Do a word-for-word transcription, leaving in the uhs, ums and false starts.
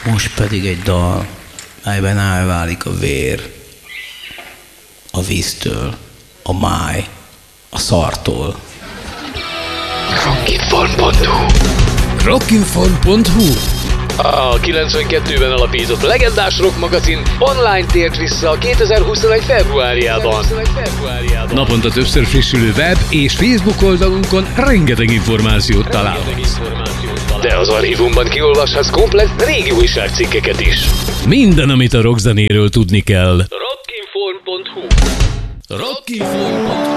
Most pedig egy dal, melyben elválik a vér, a víztől, a máj, a szartól. Rockinfon pont hu Rockinfon pont hu A kilencvenkettőben alapított legendás rock magazin online tért vissza kétezer-huszonegy februárjában. Naponta többször frissülő web és Facebook oldalunkon rengeteg információt találhatsz. De az archívumban kiolvashatsz komplett régi újságcikkeket is. Minden, amit a rockzenéről tudni kell. Rockinfon pont hu Rockinfon pont hu